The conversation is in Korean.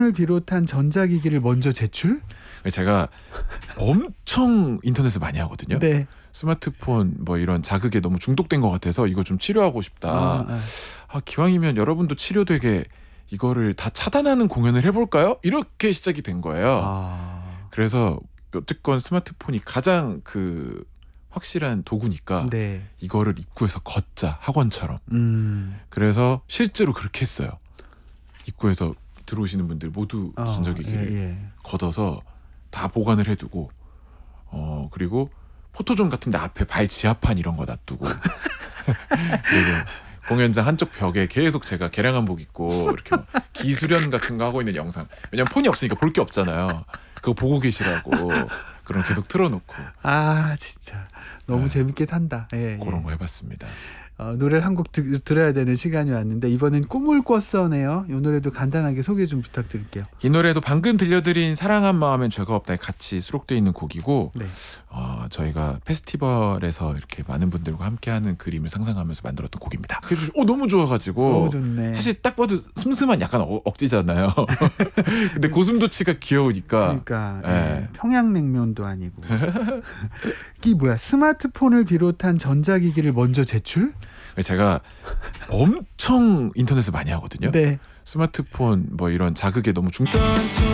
을 비롯한 전자기기를 먼저 제출? 제가 엄청 인터넷을 많이 하거든요. 네. 스마트폰 뭐 이런 자극에 너무 중독된 것 같아서 이거 좀 치료하고 싶다. 기왕이면 여러분도 치료되게 이거를 다 차단하는 공연을 해볼까요? 이렇게 시작이 된 거예요. 그래서 여태껏 스마트폰이 가장 그 확실한 도구니까 네. 이거를 입구에서 걷자, 학원처럼. 그래서 실제로 그렇게 했어요. 입구에서 들어오시는 분들 모두 전자기기를 걷어서 다 보관을 해두고 그리고 포토존 같은데 앞에 발 지하판 이런 거 놔두고 그리고 공연장 한쪽 벽에 계속 제가 개량 한복 입고 이렇게 기수련 같은 거 하고 있는 영상, 왜냐면 폰이 없으니까 볼 게 없잖아요. 그거 보고 계시라고 그럼 계속 틀어놓고. 진짜 너무 재밌게 산다. 그런 거 해봤습니다. 노래를 한 곡 들어야 되는 시간이 왔는데 이번엔 꿈을 꿨어네요. 이 노래도 간단하게 소개 좀 부탁드릴게요. 이 노래도 방금 들려드린 사랑한 마음엔 죄가 없다에 같이 수록되어 있는 곡이고 저희가 페스티벌에서 이렇게 많은 분들과 함께하는 그림을 상상하면서 만들었던 곡입니다. 그래서 너무 좋아가지고 너무 좋네. 사실 딱 봐도 슴슴한 약간 억지잖아요. 근데 고슴도치가 귀여우니까. 그러니까 평양냉면도 아니고. 이게 뭐야? 스마트폰을 비롯한 전자기기를 먼저 제출? 제가 엄청 인터넷을 많이 하거든요. 네. 스마트폰 뭐 이런 자극에 너무